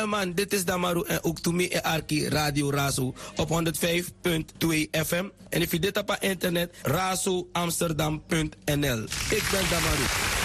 man, dit is Damaru en ook Tumi en Arki Radio Razo op 105.2 FM. En if je dit op internet, razoamsterdam.nl. Ik ben Damaru.